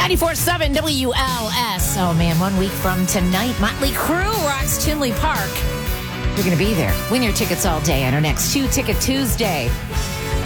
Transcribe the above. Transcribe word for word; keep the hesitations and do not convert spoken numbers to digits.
ninety-four point seven W L S. Oh, man, one week from tonight, Motley Crue rocks Tinley Park. We're going to be there. Win your tickets all day on our next Two Ticket Tuesday.